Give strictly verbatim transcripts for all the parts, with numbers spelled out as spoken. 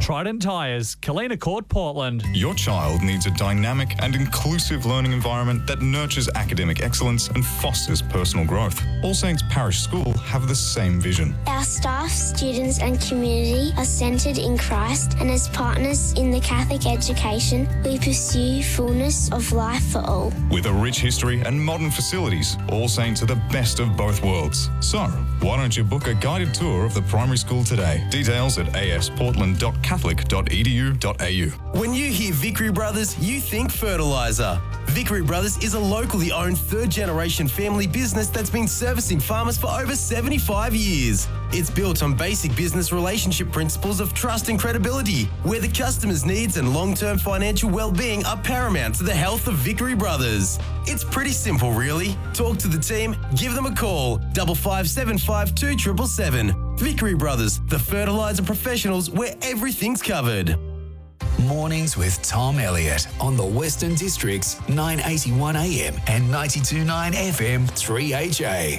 Trident Tyres, Kalina Court, Portland. Your child needs a dynamic and inclusive learning environment that nurtures academic excellence and fosters personal growth. All Saints Parish School have the same vision. Our staff, students and community are centred in Christ, and as partners in the Catholic education, we pursue fullness of life for all. With a rich history and modern facilities, All Saints are the best of both worlds. So, why don't you book a guided tour of the primary school today? Details at a s portland dot catholic dot e d u dot a u. When you hear Vickery Brothers, you think fertiliser. Vickery Brothers is a locally owned third-generation family business that's been servicing farmers for over seventy-five years. It's built on basic business relationship principles of trust and credibility, where the customer's needs and long-term financial well-being are paramount to the health of Vickery Brothers. It's pretty simple, really. Talk to the team, give them a call, double five seven five two seven seven seven. Vickery Brothers, the fertiliser professionals where everything's covered. Mornings with Tom Elliott on the Western District's nine eighty-one A M and ninety-two point nine F M three H A.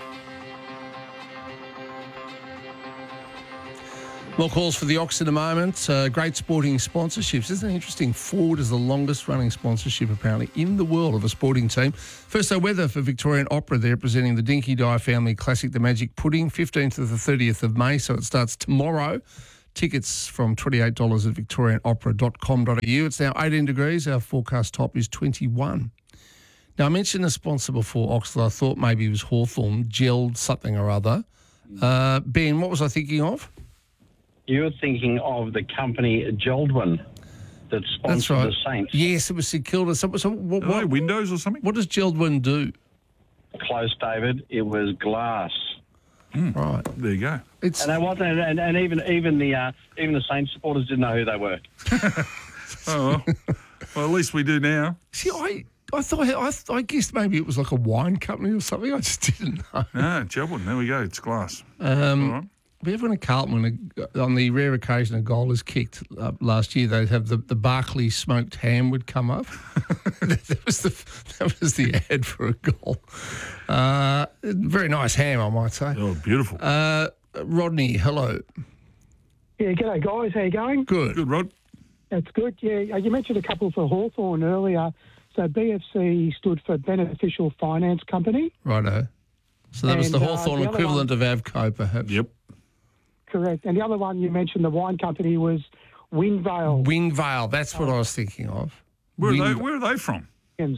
More calls for the Ox in a moment. Uh, great sporting sponsorships. Isn't it interesting? Ford is the longest running sponsorship apparently in the world of a sporting team. First, though, weather for Victorian Opera. They're presenting the Dinky Dye Family Classic, The Magic Pudding, fifteenth to the thirtieth of May. So it starts tomorrow. Tickets from twenty-eight dollars at victorian opera dot com dot a u. It's now eighteen degrees. Our forecast top is twenty-one. Now, I mentioned a sponsor before, Oxley. I thought maybe it was Hawthorn, gelled something or other. Uh, Ben, what was I thinking of? You were thinking of the company Geldwin that sponsored That's right. the Saints. Yes, it was St Kilda. So, so what, what, windows or something? What does Geldwin do? Close, David. It was glass. Mm. Right. There you go. It's and, it wasn't, and, and even even the uh, even the Saints supporters didn't know who they were. Oh, well. Well, at least we do now. See, I, I thought I, I guessed maybe it was like a wine company or something. I just didn't know. No, Geldwin. There we go. It's glass. Um, All right. But everyone at Carlton, when a, on the rare occasion a goal is kicked uh, last year, they'd have the, the Barclay smoked ham would come up. that was the that was the ad for a goal. Uh, very nice ham, I might say. Oh, beautiful. Uh, Rodney, hello. Yeah, g'day guys. How you going? Good. Good, Rod. That's good. Yeah, you mentioned a couple for Hawthorn earlier. So B F C stood for Beneficial Finance Company. Righto. So that was And, the uh, Hawthorn the other equivalent of Avco, perhaps. Yep. Correct. And the other one you mentioned, the wine company, was Windvale. Windvale, that's what I was thinking of. Where are, they, Wind- where are they from? Yes.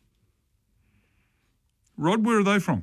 Rod, where are they from?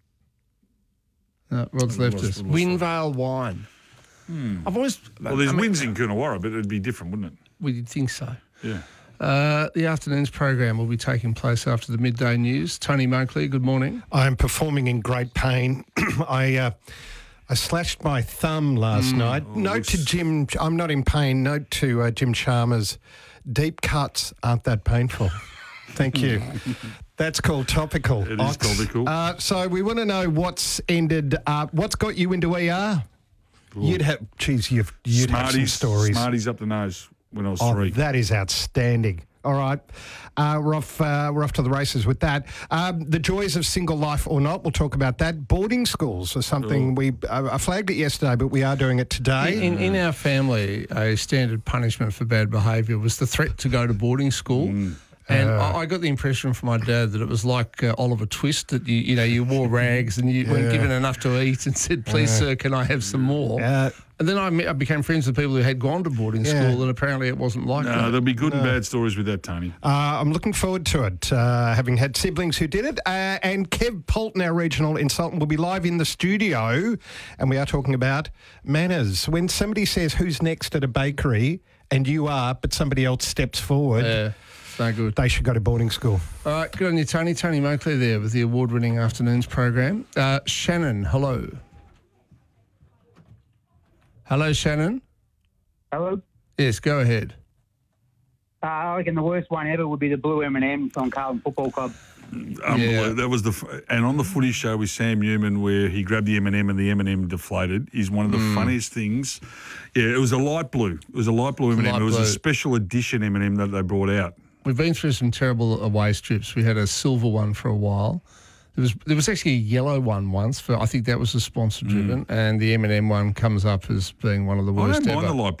No, Rod's We left lost- us. we lost Windvale wine. Hmm. I've always... Well, there's I mean, winds in Coonawarra, but it'd be different, wouldn't it? We'd think so. Yeah. Uh, the afternoon's program will be taking place after the midday news. Tony Moakley, good morning. I'm performing in great pain. I uh, I slashed my thumb last Mm. night. Oh, Note looks- to Jim, I'm not in pain. Note to uh, Jim Chalmers, deep cuts aren't that painful. Thank you. That's called topical. It is Ox. topical. Uh, so we want to know what's ended up. What's got you into E R? Ooh. You'd have, geez, you've, you'd have some Smarties, stories. Smarties up the nose when I was Oh, three. that is outstanding. All right, uh, we're off. Uh, we're off to the races with that. Um, the joys of single life or not. We'll talk about that. Boarding schools are something we. Uh, I flagged it yesterday, but we are doing it today. In, in our family, a standard punishment for bad behaviour was the threat to go to boarding school. Mm. And Uh. I I got the impression from my dad that it was like uh, Oliver Twist, that you you know you wore rags and you weren't Yeah. given enough to eat and said, "Please, Yeah. sir, can I have some more?" Uh, And then I, met, I became friends with people who had gone to boarding Yeah. school, and apparently it wasn't like No, that. there'll be good and bad stories with that, Tony. Uh, I'm looking forward to it, uh, having had siblings who did it. Uh, and Kev Polton, our regional consultant, will be live in the studio, and we are talking about manners. When somebody says who's next at a bakery, and you are, but somebody else steps forward, Yeah, no good. they should go to boarding school. All right, good on you, Tony. Tony Moakley there with the award-winning afternoons program. Uh, Shannon, hello. Hello, Shannon. Hello. Yes, go ahead. Uh, I reckon the worst one ever would be the blue M and M from Carlton Football Club. Unbelievable. Yeah. That was the f- and on the footy show with Sam Newman where he grabbed the M and M and the M and M deflated is one of the Mm. funniest things. Yeah, it was a light blue. It was a light blue M and M. Light It was blue. a special edition M and M that they brought out. We've been through some terrible away strips. We had a silver one for a while. There was there was actually a yellow one once for I think that was the sponsor driven, and the M and M one comes up as being one of the I worst don't mind ever. the light blue.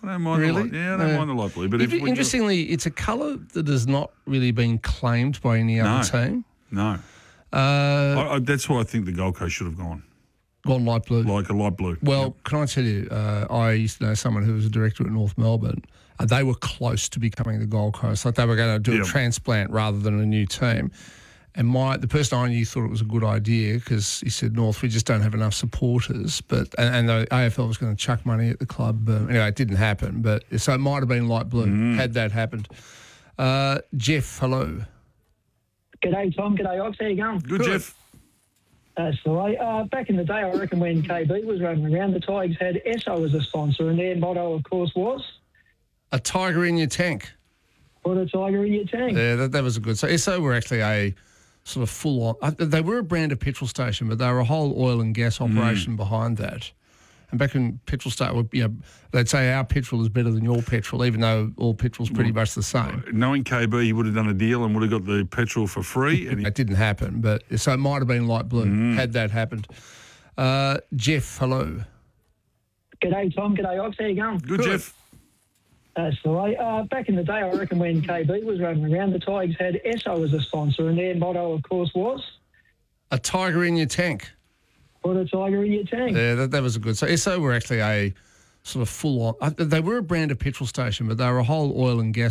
I don't mind Really? the light. Yeah, I don't Yeah. mind the light blue. But If- if when interestingly, it's a colour that has not really been claimed by any No. other team. no, Uh, I, I, that's why I think the Gold Coast should have gone gone light blue. like a light blue. Well, can I tell you, uh, I used to know someone who was a director at North Melbourne, and they were close to becoming the Gold Coast. Like they were going to do Yeah. a transplant rather than a new team. And my the person I knew thought it was a good idea because he said, North, we just don't have enough supporters. But And, and the A F L was going to chuck money at the club. Um, anyway, it didn't happen. But So it might have been light blue Mm. had that happened. Uh, Jeff, hello. G'day, Tom. G'day, Ox. How you going? Good, Jeff. That's the way. Uh, back in the day, I reckon when K B was running around, the Tigers had Esso as a sponsor, and their motto, of course, was A tiger in your tank. "Put a tiger in your tank." Yeah, that, that was a good. So S O were actually a sort of full on. uh, They were a branded petrol station, but they were a whole oil and gas operation behind that. And back when petrol station, you know, they'd say our petrol is better than your petrol, even though all petrol's pretty much the same. Knowing K B, he would have done a deal and would have got the petrol for free. And he, It didn't happen, but so it might have been light blue had that happened. Uh, Jeff, hello. G'day, Tom. G'day, Ox. How you going? good, Jeff. That's the way. Uh, back in the day, I reckon when K B was running around, the Tigers had Esso as a sponsor, and their motto, of course, was A tiger in your tank. "Put a tiger in your tank." Yeah, that, that was a good. So S O were actually a sort of full on. uh, They were a branded petrol station, but they were a whole oil and gas